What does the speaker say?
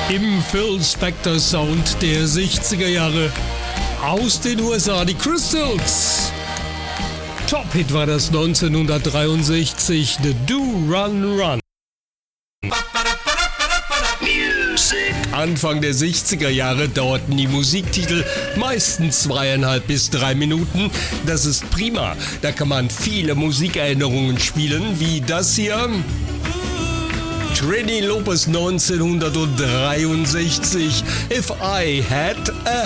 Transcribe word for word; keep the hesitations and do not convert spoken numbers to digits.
Im Phil Spector Sound der sechziger Jahre aus den U S A, die Crystals. Top-Hit war das neunzehnhundertdreiundsechzig, The Do Run Run. Anfang der sechziger Jahre dauerten die Musiktitel meistens zweieinhalb bis drei Minuten. Das ist prima, da kann man viele Musikerinnerungen spielen, wie das hier. Trini Lopez neunzehnhundertdreiundsechzig, If I Had a